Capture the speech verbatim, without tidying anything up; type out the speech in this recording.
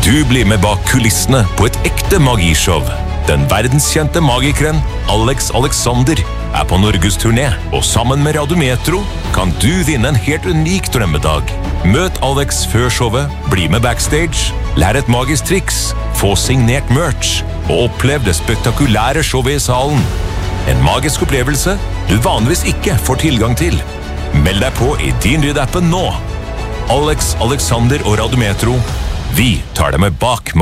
du bli med bak kulissene på et ekte magishow. Den verdenskjente magikeren Alex Alexander er på Norgesturné, og sammen med Radiometro kan du vinne en helt unik drømmedag. Møt Alex før showet, bli med backstage, lær et magisk triks, få signert merch og opplev det spektakulære showet i salen. En magisk opplevelse du vanligvis ikke får tilgang til. Meld deg på i din lydappen nå. Alex Alexander og Radiometro, vi tar deg med bak